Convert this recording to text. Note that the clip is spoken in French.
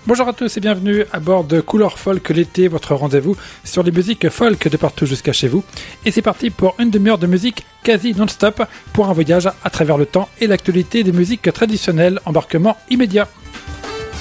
Bonjour à tous et bienvenue à bord de Couleur Folk l'été, votre rendez-vous sur les musiques folk de partout jusqu'à chez vous. Et c'est parti pour une demi-heure de musique quasi non-stop pour un voyage à travers le temps et l'actualité des musiques traditionnelles. Embarquement immédiat.